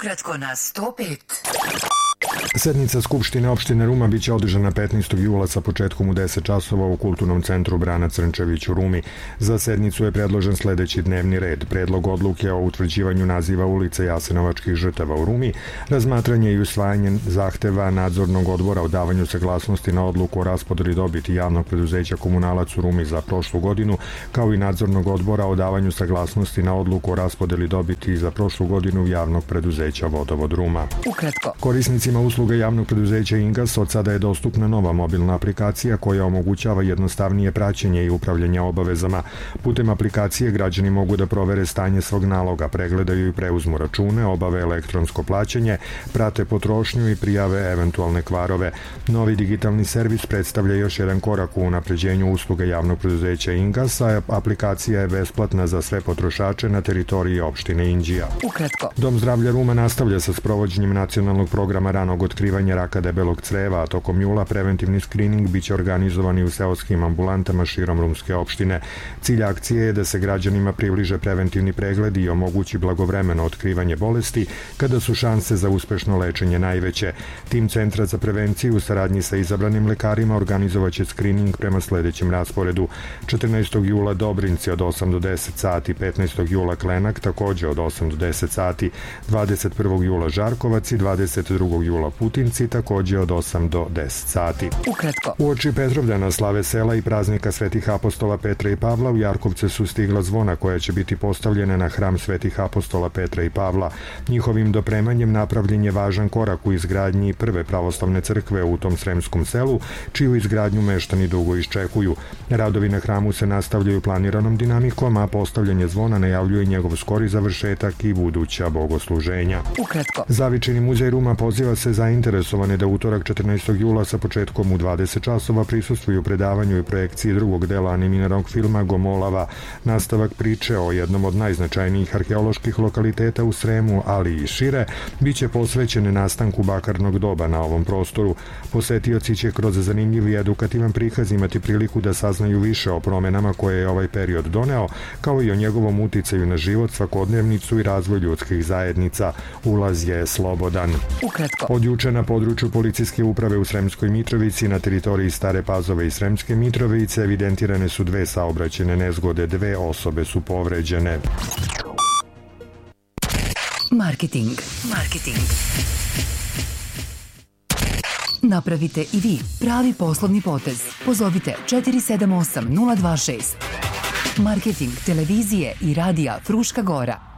Ukratko na 105. Sednica Skupštine opštine Ruma biće održana 15. jula sa početkom u 10 časova u Kulturnom centru Brana Crnčević u Rumi. Za sednicu je predložen sledeći dnevni red: predlog odluke o utvrđivanju naziva ulice Jasenovačkih žrtava u Rumi, razmatranje i usvajanje zahteva nadzornog odbora o davanju saglasnosti na odluku o raspodeli dobiti javnog preduzeća Komunalac u Rumi za prošlu godinu, kao i nadzornog odbora o davanju saglasnosti na odluku o raspodeli dobiti za prošlu godinu javnog preduzeća Vodovod Ruma. Ukratko. Korisnicima usluga javnog preduzeća Ingas od sada je dostupna nova mobilna aplikacija koja omogućava jednostavnije praćenje i upravljanje obavezama. Putem aplikacije građani mogu da provere stanje svog naloga, pregledaju i preuzmu račune, obave elektronsko plaćanje, prate potrošnju i prijave eventualne kvarove. Novi digitalni servis predstavlja još jedan korak u unapređenju usluga javnog preduzeća Ingas, a aplikacija je besplatna za sve potrošače na teritoriji opštine Inđija. Ukratko. Dom zdravlja Ruma nastavlja sa sprovođenjem nacionalnog programa ranog otkrivanja raka debelog creva, a tokom jula preventivni skrining biće organizovan i u seoskim ambulantama širom rumske opštine. Cilj akcije je da se građanima približe preventivni pregledi i omogući blagovremeno otkrivanje bolesti kada su šanse za uspešno lečenje najveće. Tim Centra za prevenciju u saradnji sa izabranim lekarima organizovaće skrining prema sledećem rasporedu: 14. jula Dobrinci od 8 do 10 sati, 15. jula Klenak takođe od 8 do 10 sati, 21. jula Žarkovac i 22. jula Putinci takođe od 8 do 10 sati. Ukratko. Uoči Petrovdana, slave sela i praznika svetih apostola Petra i Pavla u Jarkovce su stigla zvona koja će biti postavljena na hram svetih apostola Petra i Pavla. Njihovim dopremanjem napravljen je važan korak u izgradnji prve pravoslavne crkve u tom sremskom selu, čiju izgradnju meštani dugo iščekuju. Radovi na hramu se nastavljaju planiranom dinamikom, a postavljanje zvona najavljuje njegov skori završetak i buduća bogosluženja. Ukratko. Zavičajni muzej Ruma poziva se zainteresovane da utorak 14. jula sa početkom u 20 časova prisustvuju predavanju i projekciji drugog dela animiranog filma Gomolava. Nastavak priče o jednom od najznačajnijih arheoloških lokaliteta u Sremu, ali i šire, biće posvećen nastanku bakarnog doba na ovom prostoru. Posetioci će kroz zanimljiv i edukativan prikaz imati priliku da saznaju više o promenama koje je ovaj period doneo, kao i o njegovom uticaju na život, svakodnevnicu i razvoj ljudskih zajednica. Ulaz je slobodan. Ukratko. Od juče na području policijske uprave u Sremskoj Mitrovici na teritoriji Stare Pazove i Sremske Mitrovice evidentirane su 2 saobraćajne nezgode, 2 osobe su povređene. Marketing. Napravite i vi pravi poslovni potez. Pozovite 478 026. Marketing televizije i radija Fruška Gora.